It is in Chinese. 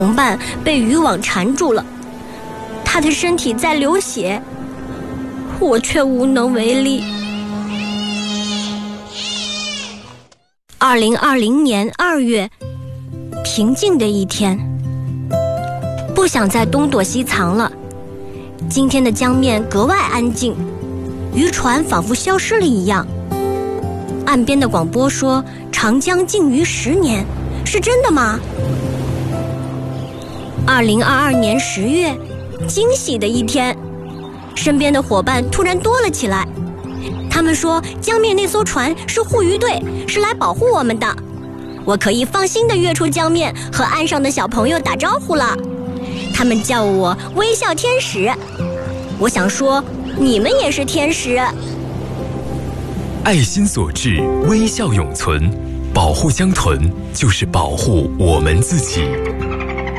同伴被渔网缠住了，他的身体在流血，我却无能为力。2020年2月，平静的一天，不想再东躲西藏了。今天的江面格外安静，渔船仿佛消失了一样。岸边的广播说长江禁渔10年，是真的吗？2022年10月，惊喜的一天，身边的伙伴突然多了起来。他们说江面那艘船是护渔队，是来保护我们的。我可以放心地跃出江面，和岸上的小朋友打招呼了。他们叫我微笑天使。我想说，你们也是天使。 爱心所致，微笑永存。保护江豚，就是保护我们自己。